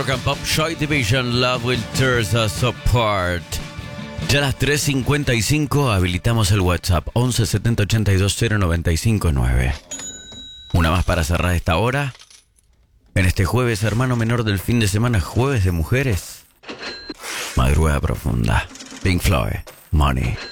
Rock and Pop, Joy Division, Love Will Tear Us Apart. Ya a las 3:55 habilitamos el WhatsApp 11 70 82 095 9. Una más para cerrar esta hora. En este jueves, hermano menor del fin de semana, jueves de mujeres. Madrugada profunda. Pink Floyd, Money.